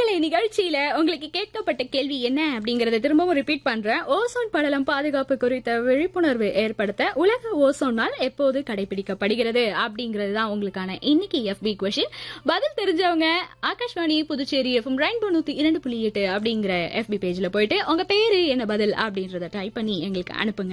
நேயர்களே, நிகழ்ச்சியில உங்களுக்கு கேட்கப்பட்ட கேள்வி என்ன அப்படிங்கறத திரும்பவும் ரிப்பீட் பண்றேன். ஓசோன் படலம் பாதுகாப்பு குறித்த விழிப்புணர்வு ஏற்படுத்த உலக ஓசோன் நாள் எப்போது கடைபிடிக்கப்படுகிறது அப்படிங்கிறது தான் உங்களுக்கான இன்னைக்கு FB கொஸ்டின். பதில் தெரிஞ்சவங்க ஆகாஷ்வாணி புதுச்சேரி FM ரெயின்போ 102.8 அப்படிங்கிற FB பேஜ்ல போயிட்டு உங்க பேரு என்ன பதில் அப்படின்றத டைப் பண்ணி எங்களுக்கு அனுப்புங்க.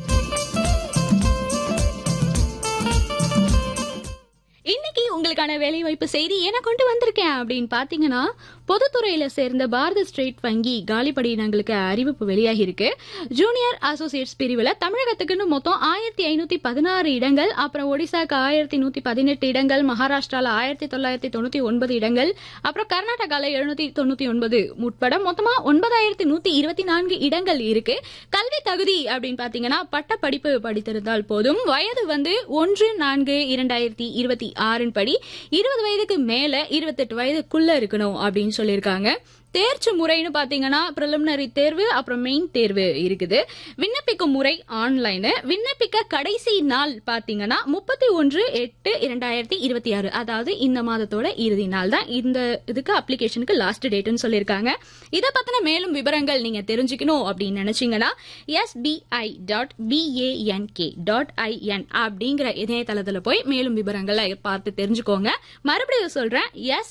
இன்னைக்கு உங்களுக்கான வேலைவாய்ப்பு செய்தி என்ன கொண்டு வந்திருக்கேன் அப்படின்னு பாத்தீங்கன்னா, பொதுத்துறையில சேர்ந்த பாரத ஸ்டேட் வங்கி காலி பணியிடங்களுக்கு அறிவிப்பு வெளியாகி இருக்கு. ஜூனியர் அசோசியேட்ஸ் பிரிவுல தமிழகத்துக்குன்னு மொத்தம் 1516 இடங்கள், அப்புறம் ஒடிசாக்கு 1118 இடங்கள், மகாராஷ்டிரால 1999 இடங்கள், அப்புறம் கர்நாடகால 799 உட்பட மொத்தமா 9124 இடங்கள் இருக்கு. கல்வி தகுதி அப்படின்னு பாத்தீங்கன்னா, பட்ட படிப்பு படித்திருந்தால் போதும். வயது 1/4/2026 படி 20 வயதுக்கு மேல 28 வயதுக்குள்ள இருக்கணும் அப்படின்னு சொல்லியிருக்காங்க. தேர்ச்சி முறைன்னு பாத்தீங்கன்னா, பிரிலிமினரி தேர்வு அப்புறம் மெயின் தேர்வு இருக்குது. விண்ணப்பிக்கும் முறை ஆன்லைன். விண்ணப்பிக்க கடைசி நாள் பாத்தீங்கன்னா 31/8/2026, அதாவது இந்த மாதத்தோட இறுதி நாள் தான் இந்த இதுக்கு அப்ளிகேஷனுக்கு லாஸ்ட் டேட்னு சொல்லியிருக்காங்க. இத பத்தின மேலும் விவரங்கள் நீங்க தெரிஞ்சுக்கணும் அப்படின்னு நினைச்சீங்கன்னா sbi.bank.in அப்படிங்கிற இணையதளத்துல போய் மேலும் விவரங்களை பார்த்து தெரிஞ்சுக்கோங்க. மறுபடியும் சொல்றேன்,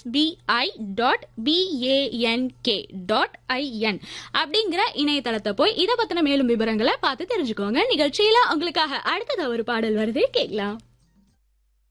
sbi.bank.in அப்படிங்கிற இணையதளத்தை போய் இத பத்தின மேலும் விவரங்களை பார்த்து தெரிஞ்சுக்கோங்க. நிகழ்ச்சியில உங்களுக்காக அடுத்தது ஒரு பாடல் வருது, கேட்கலாம்.